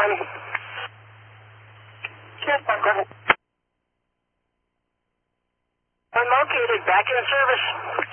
going. Yes, go ahead. Unlocated, back in service.